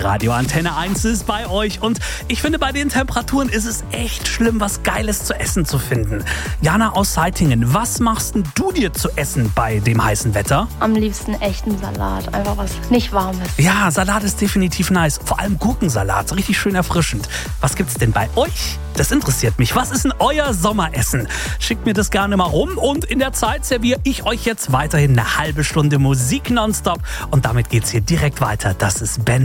Radio Antenne 1 ist bei euch und ich finde, bei den Temperaturen ist es echt schlimm, was Geiles zu essen zu finden. Jana aus Seitingen, was machst denn du dir zu essen bei dem heißen Wetter? Am liebsten echten Salat, einfach was nicht Warmes. Ja, Salat ist definitiv nice, vor allem Gurkensalat, richtig schön erfrischend. Was gibt's denn bei euch? Das interessiert mich. Was ist denn euer Sommeressen? Schickt mir das gerne mal rum und in der Zeit serviere ich euch jetzt weiterhin eine halbe Stunde Musik nonstop und damit geht's hier direkt weiter. Das ist Ben